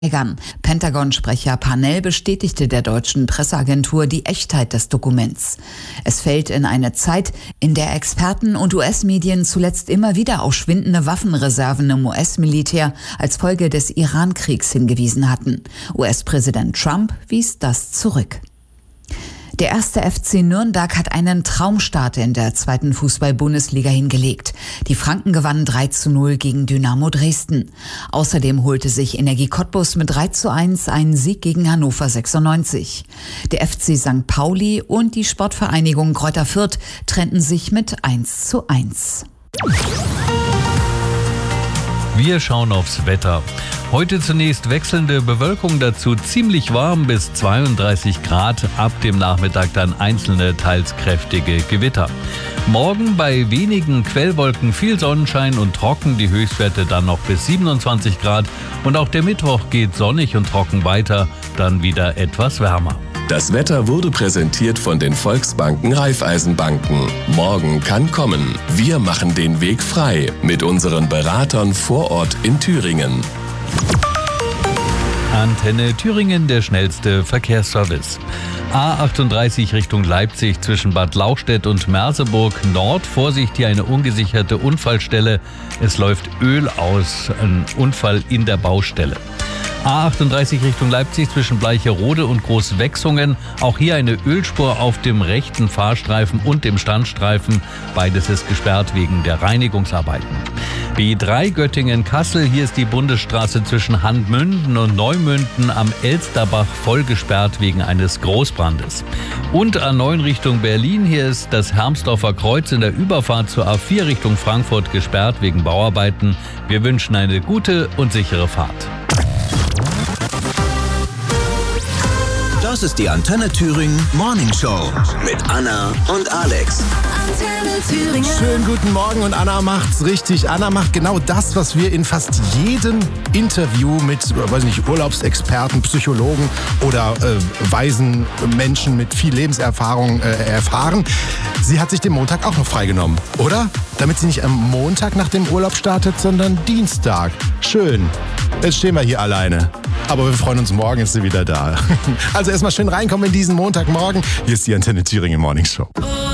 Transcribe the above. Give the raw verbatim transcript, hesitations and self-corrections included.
Pentagon-Sprecher Parnell bestätigte der deutschen Presseagentur die Echtheit des Dokuments. Es fällt in eine Zeit, in der Experten und U S-Medien zuletzt immer wieder auf schwindende Waffenreserven im U S-Militär als Folge des Iran-Kriegs hingewiesen hatten. U S-Präsident Trump wies das zurück. Der erste F C Nürnberg hat einen Traumstart in der zweiten Fußball-Bundesliga hingelegt. Die Franken gewannen drei zu null gegen Dynamo Dresden. Außerdem holte sich Energie Cottbus mit drei zu eins einen Sieg gegen Hannover sechsundneunzig. Der F C Sankt Pauli und die Sportvereinigung Greuther Fürth trennten sich mit eins zu eins. Wir schauen aufs Wetter. Heute zunächst wechselnde Bewölkung, dazu ziemlich warm bis zweiunddreißig Grad, ab dem Nachmittag dann einzelne, teils kräftige Gewitter. Morgen bei wenigen Quellwolken viel Sonnenschein und trocken, die Höchstwerte dann noch bis siebenundzwanzig Grad. Und auch der Mittwoch geht sonnig und trocken weiter, dann wieder etwas wärmer. Das Wetter wurde präsentiert von den Volksbanken Raiffeisenbanken. Morgen kann kommen. Wir machen den Weg frei mit unseren Beratern vor Ort in Thüringen. Antenne Thüringen, der schnellste Verkehrsservice. A achtunddreißig Richtung Leipzig zwischen Bad Lauchstädt und Merseburg Nord. Vorsicht, hier eine ungesicherte Unfallstelle. Es läuft Öl aus, ein Unfall in der Baustelle. A achtunddreißig Richtung Leipzig zwischen Bleicherode und Großwechsungen. Auch hier eine Ölspur auf dem rechten Fahrstreifen und dem Standstreifen. Beides ist gesperrt wegen der Reinigungsarbeiten. B drei Göttingen-Kassel. Hier ist die Bundesstraße zwischen Handmünden und Neumünden am Elsterbach voll gesperrt wegen eines Großbrandes. Und A neun Richtung Berlin. Hier ist das Hermsdorfer Kreuz in der Überfahrt zur A vier Richtung Frankfurt gesperrt wegen Bauarbeiten. Wir wünschen eine gute und sichere Fahrt. Das ist die Antenne Thüringen Morning Show mit Anna und Alex. Antenne Thüringen. Schönen guten Morgen, und Anna macht's richtig. Anna macht genau das, was wir in fast jedem Interview mit, weiß nicht, Urlaubsexperten, Psychologen oder äh, weisen Menschen mit viel Lebenserfahrung äh, erfahren. Sie hat sich den Montag auch noch freigenommen, oder? Damit sie nicht am Montag nach dem Urlaub startet, sondern Dienstag. Schön. Jetzt stehen wir hier alleine. Aber wir freuen uns, morgen ist sie wieder da. Also erstmal schön reinkommen in diesen Montagmorgen. Hier ist die Antenne Thüringen Morning Show.